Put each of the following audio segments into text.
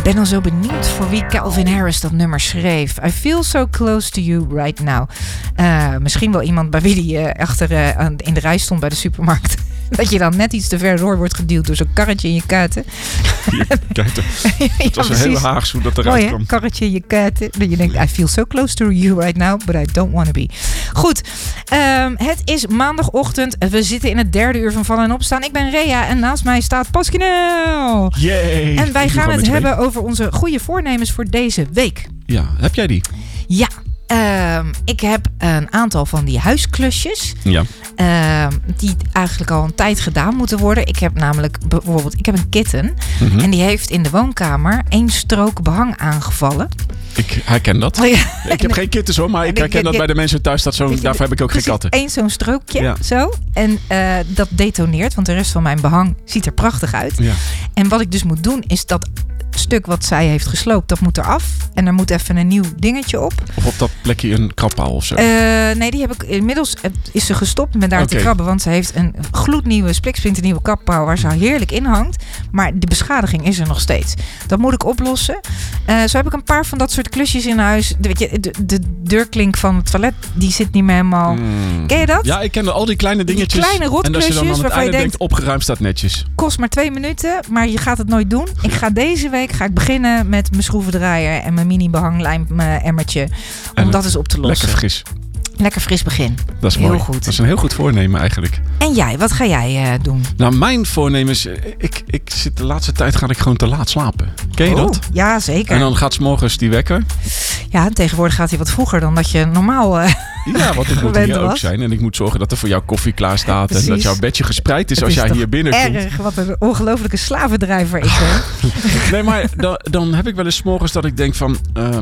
ben al zo benieuwd voor wie Calvin Harris dat nummer schreef. I feel so close to you right now. Misschien wel iemand bij wie die achter in de rij stond bij de supermarkt. Dat je dan net iets te ver door wordt geduwd door zo'n karretje in je kuiten. Het was een hele Haags hoe dat eruit kwam. Karretje in je kuiten. Dat je denkt, I feel so close to you right now, but I don't want to be. Goed, het is maandagochtend. We zitten in het 3e uur van Vallen en Opstaan. Ik ben Rea en naast mij staat Pasquinel. Yay! En wij gaan het hebben over onze goede voornemens voor deze week. Ja, heb jij die? Ja. Ik heb een aantal van die huisklusjes. Ja. Die eigenlijk al een tijd gedaan moeten worden. Ik heb namelijk bijvoorbeeld een kitten. Mm-hmm. En die heeft in de woonkamer 1 strook behang aangevallen. Ik herken dat. Oh ja. Ik heb geen kittens hoor, maar ik herken dat bij de mensen thuis. Daarvoor heb ik ook geen katten. 1 zo'n strookje, zo. En dat detoneert, want de rest van mijn behang ziet er prachtig uit. Ja. En wat ik dus moet doen, is dat stuk wat zij heeft gesloopt, dat moet eraf. En er moet even een nieuw dingetje op. Of op dat plekje een krabpaal of zo? Nee, die heb ik inmiddels is ze gestopt met daar te krabben. Want ze heeft een gloednieuwe, spliksplinternieuwe krabpaal waar ze heel in hangt. Maar de beschadiging is er nog steeds. Dat moet ik oplossen. Zo heb ik een paar van dat soort klusjes in huis. Weet je, de deurklink van het toilet, die zit niet meer helemaal. Ken je dat? Ja, ik ken al die kleine dingetjes. Die kleine rotklusjes. En als je dan aan het einde denkt, opgeruimd staat netjes. Kost maar 2 minuten, maar je gaat het nooit doen. Ik ga deze week beginnen met mijn schroevendraaier en mijn mini behanglijm emmertje. Om dat eens op te lossen. Lekker fris begin. Dat is heel mooi. Goed. Dat is een heel goed voornemen eigenlijk. En jij, wat ga jij doen? Nou, mijn voornemen is... Ik zit de laatste tijd ga ik gewoon te laat slapen. Ken je dat? Ja, zeker. En dan gaat 's morgens die wekker. Ja, tegenwoordig gaat hij wat vroeger dan dat je normaal ja, want ik moet hier ook zijn. En ik moet zorgen dat er voor jou koffie klaar staat. Precies. En dat jouw bedje gespreid is als jij hier binnenkomt. Erg, wat een ongelofelijke slavendrijver ik ben. Nee, maar dan heb ik wel eens 's morgens dat ik denk van...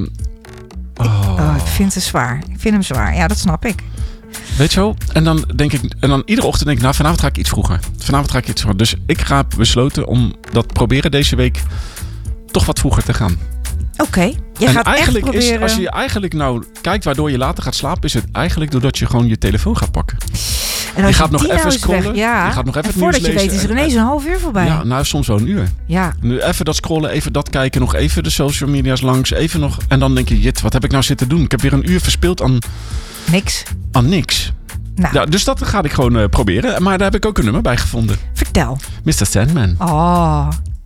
ik vind het zwaar. Ik vind hem zwaar. Ja, dat snap ik. Weet je wel? En dan denk ik, iedere ochtend denk ik, vanavond ga ik iets vroeger. Dus ik ga besloten om dat proberen deze week toch wat vroeger te gaan. Oké. Je gaat echt proberen... Als je eigenlijk nou kijkt waardoor je later gaat slapen, is het eigenlijk doordat je gewoon je telefoon gaat pakken. En je gaat nog even scrollen. Ja. Je gaat nog even en voordat je weet is er ineens een half uur voorbij. Ja, nou soms wel een uur. Ja. Nu even dat scrollen, even dat kijken, nog even de social media's langs, even nog. En dan denk je, jit, wat heb ik nou zitten doen? Ik heb weer een uur verspild aan... niks. Nou. Ja, dus dat ga ik gewoon proberen. Maar daar heb ik ook een nummer bij gevonden. Vertel. Mr. Sandman. Oh,